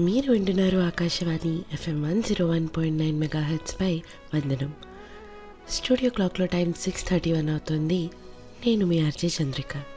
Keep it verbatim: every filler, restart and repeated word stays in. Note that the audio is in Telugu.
మీరు వింటున్నారు Akashvani FM one zero one point nine mega హెర్ట్స్పై వందనం. స్టూడియో క్లాక్లో టైం సిక్స్ థర్టీ వన్ అవుతుంది. నేను మీ ఆర్జే చంద్రిక.